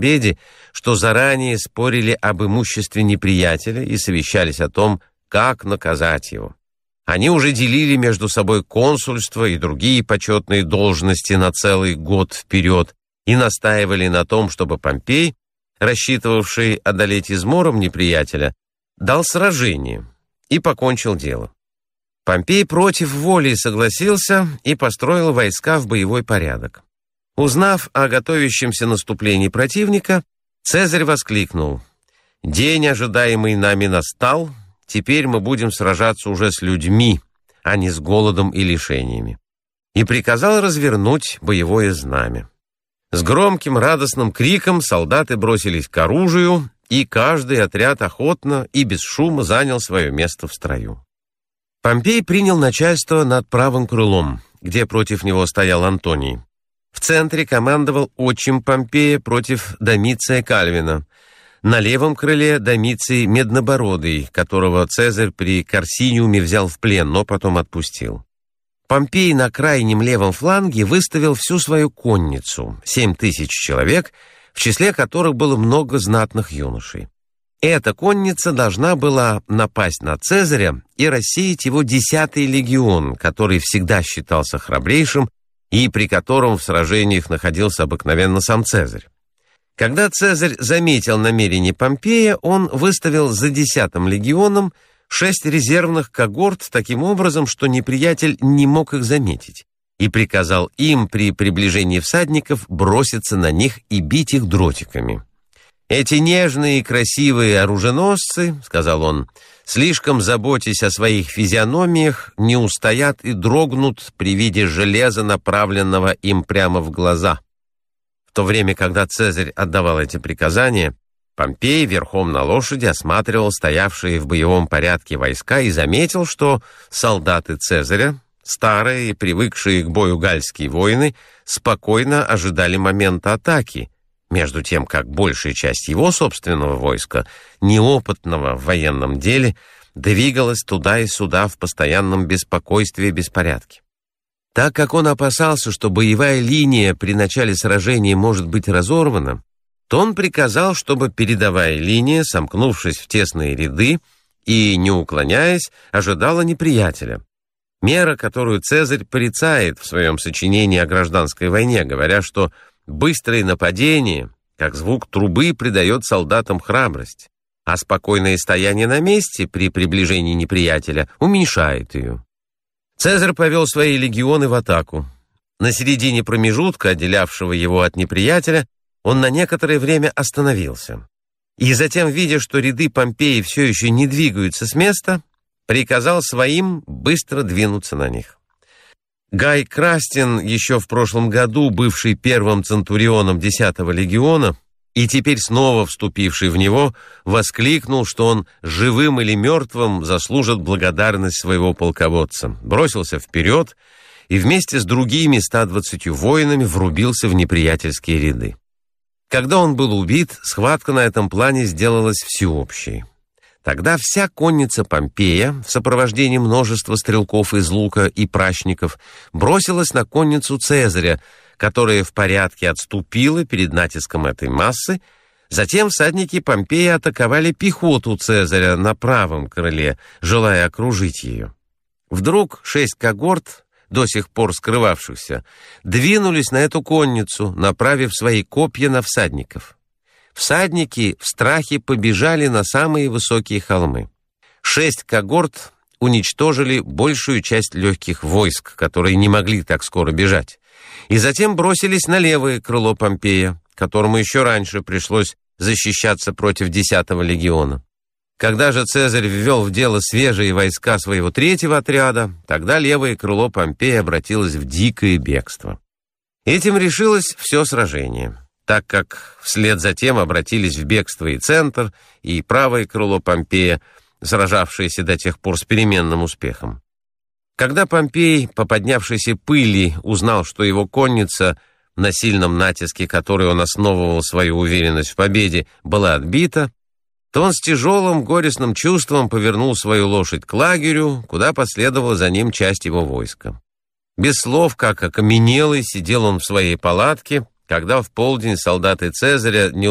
победе, что заранее спорили об имуществе неприятеля и совещались о том, как наказать его. Они уже делили между собой консульство и другие почетные должности на целый год вперед и настаивали на том, чтобы Помпей, рассчитывавший одолеть измором неприятеля, дал сражение и покончил дело. Помпей против воли согласился и построил войска в боевой порядок. Узнав о готовящемся наступлении противника, Цезарь воскликнул: «День, ожидаемый нами, настал, теперь мы будем сражаться уже с людьми, а не с голодом и лишениями», и приказал развернуть боевое знамя. С громким радостным криком солдаты бросились к оружию, и каждый отряд охотно и без шума занял свое место в строю. Помпей принял начальство над правым крылом, где против него стоял Антоний. В центре командовал отчим Помпея против Домиция Кальвина. На левом крыле Домиций Меднобородый, которого Цезарь при Корсиниуме взял в плен, но потом отпустил. Помпей на крайнем левом фланге выставил всю свою конницу, 7000 человек, в числе которых было много знатных юношей. Эта конница должна была напасть на Цезаря и рассеять его 10-й легион, который всегда считался храбрейшим и при котором в сражениях находился обыкновенно сам Цезарь. Когда Цезарь заметил намерение Помпея, он выставил за 10-м легионом 6 резервных когорт таким образом, что неприятель не мог их заметить, и приказал им при приближении всадников броситься на них и бить их дротиками. «Эти нежные и красивые оруженосцы, — сказал он, — слишком заботясь о своих физиономиях, не устоят и дрогнут при виде железа, направленного им прямо в глаза». В то время, когда Цезарь отдавал эти приказания, Помпей верхом на лошади осматривал стоявшие в боевом порядке войска и заметил, что солдаты Цезаря, старые и привыкшие к бою гальские воины, спокойно ожидали момента атаки, между тем как большая часть его собственного войска, неопытного в военном деле, двигалась туда и сюда в постоянном беспокойстве и беспорядке. Так как он опасался, что боевая линия при начале сражения может быть разорвана, то он приказал, чтобы передовая линия, сомкнувшись в тесные ряды и не уклоняясь, ожидала неприятеля. Мера, которую Цезарь порицает в своем сочинении о гражданской войне, говоря, что быстрое нападение, как звук трубы, придает солдатам храбрость, а спокойное стояние на месте при приближении неприятеля уменьшает ее. Цезарь повел свои легионы в атаку. На середине промежутка, отделявшего его от неприятеля, он на некоторое время остановился. И затем, видя, что ряды Помпея все еще не двигаются с места, приказал своим быстро двинуться на них. Гай Крастин, еще в прошлом году бывший первым центурионом 10-го легиона и теперь снова вступивший в него, воскликнул, что он живым или мертвым заслужит благодарность своего полководца, бросился вперед и вместе с другими 120 воинами врубился в неприятельские ряды. Когда он был убит, схватка на этом плане сделалась всеобщей. Тогда вся конница Помпея в сопровождении множества стрелков из лука и пращников бросилась на конницу Цезаря, которая в порядке отступила перед натиском этой массы. Затем всадники Помпея атаковали пехоту Цезаря на правом крыле, желая окружить ее. Вдруг 6 когорт, до сих пор скрывавшихся, двинулись на эту конницу, направив свои копья на всадников. Всадники в страхе побежали на самые высокие холмы. 6 когорт уничтожили большую часть легких войск, которые не могли так скоро бежать, и затем бросились на левое крыло Помпея, которому еще раньше пришлось защищаться против 10-го легиона. Когда же Цезарь ввел в дело свежие войска своего 3-го отряда, тогда левое крыло Помпея обратилось в дикое бегство. Этим решилось все сражение, так как вслед за тем обратились в бегство и центр, и правое крыло Помпея, сражавшееся до тех пор с переменным успехом. Когда Помпей, по поднявшейся пыли, узнал, что его конница, на сильном натиске которой он основывал свою уверенность в победе, была отбита, то он с тяжелым горестным чувством повернул свою лошадь к лагерю, куда последовала за ним часть его войска. Без слов, как окаменелый, сидел он в своей палатке, когда в полдень солдаты Цезаря не